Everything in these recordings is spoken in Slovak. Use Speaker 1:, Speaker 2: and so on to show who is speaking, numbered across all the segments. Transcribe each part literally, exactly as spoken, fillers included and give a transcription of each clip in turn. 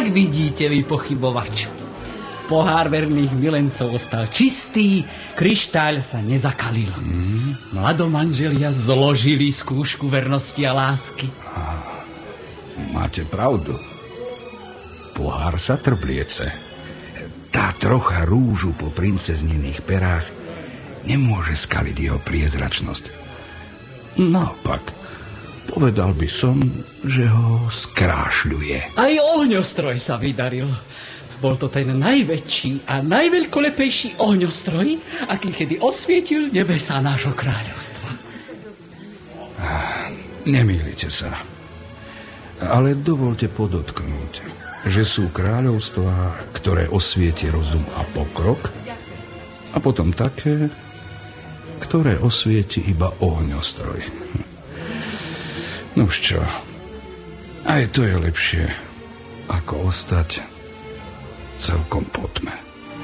Speaker 1: Tak vidíte vy, pochybovač. Pohár verných milencov ostal čistý, kryštáľ sa nezakalil. Mm. Mladomanželia zložili skúšku vernosti a lásky.
Speaker 2: A, máte pravdu. Pohár sa trbliece. Tá trocha rúžu po princezniných perách nemôže skaliť jeho priezračnosť. Naopak, povedal by som, že ho skrášľuje.
Speaker 1: Aj ohňostroj sa vydaril. Bol to ten najväčší a najveľkolepejší ohňostroj, aký kedy osvietil nebesá nášho kráľovstva.
Speaker 2: Nemýlite sa. Ale dovolte podotknúť, že sú kráľovstvá, ktoré osvieti rozum a pokrok, a potom také, ktoré osvieti iba ohňostroj. Nuž čo, aj to je lepšie, ako ostať celkom po tme.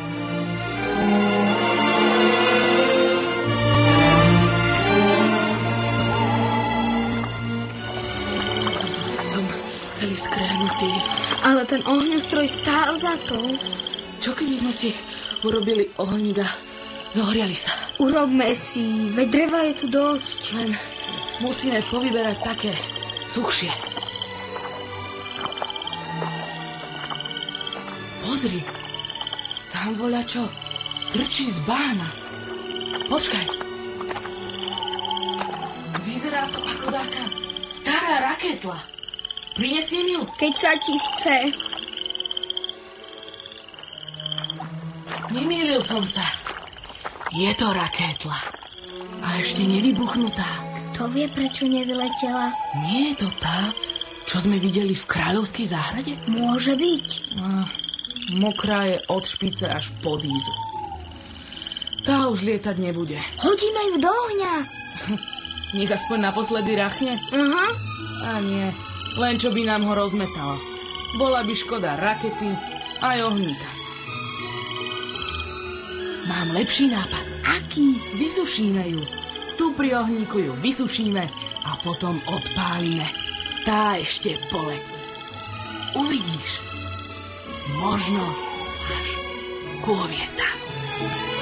Speaker 3: Som celý skrénutý.
Speaker 4: Ale ten ohňostroj stál za to.
Speaker 3: Čo keby sme si urobili ohník a zohriali sa?
Speaker 4: Urobme si, veď dreva je tu dosť.
Speaker 3: Len musíme povyberať také suchšie. Pozri, tam voľa čo trčí z bána. Počkaj. Vyzerá to ako taká stará raketla. Prinesiem ju?
Speaker 4: Keď sa ti chce.
Speaker 3: Nemýlil som sa. Je to raketla. A ešte nevybuchnutá.
Speaker 4: Kto vie, prečo nevyletela?
Speaker 3: Nie je to tá, čo sme videli v kráľovskej záhrade?
Speaker 4: Môže byť.
Speaker 3: No, mokrá je od špice až po dízu. Tá už lietať nebude.
Speaker 4: Hodíme ju do ohňa.
Speaker 3: Nech aspoň naposledy rachne?
Speaker 4: Aha.
Speaker 3: A nie, len čo by nám ho rozmetala. Bola by škoda rakety aj ohníka. Mám lepší nápad.
Speaker 4: Aký?
Speaker 3: Vysušíme ju. Tu pri ohníku ju vysušíme a potom odpálime. Tá ešte poletí. Uvidíš. Možno až ku hviezdám.